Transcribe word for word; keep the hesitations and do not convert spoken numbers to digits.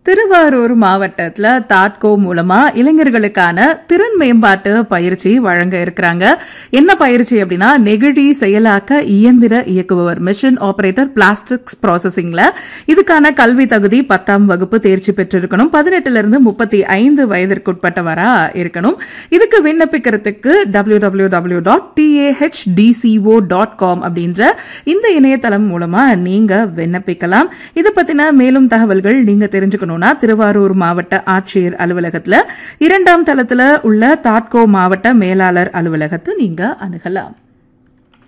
திருவாரூர் மாவட்டத்துல தாட்கோ மூலமா இளைஞர்களுக்கான திறன் மேம்பாட்டு பயிற்சி வழங்க இருக்கிறாங்க. என்ன பயிற்சி அப்படின்னா, நெகிழி செயலாக்க இயந்திர இயக்குபவர், மிஷின் ஆபரேட்டர், பிளாஸ்டிக்ஸ் ப்ராசஸிங்ல இதுக்கான கல்வி தகுதி பத்தாம் வகுப்பு தேர்ச்சி பெற்றிருக்கணும். பதினெட்டுல இருந்து முப்பத்தி ஐந்து வயதிற்குட்பட்டவரா இருக்கணும். இதுக்கு விண்ணப்பிக்கிறதுக்கு W W W dot D A H D C O dot com அப்படின்ற இந்த இணையதளம் மூலமா நீங்க விண்ணப்பிக்கலாம். இதை பத்தின மேலும் தகவல்கள் நீங்க தெரிஞ்சுக்கணும். திருவாரூர் மாவட்ட ஆட்சியர் அலுவலகத்துல இரண்டாம் தளத்துல உள்ள தாட்கோ மாவட்ட மேலாளர் அலுவலகத்தை நீங்க அணுகலாம்.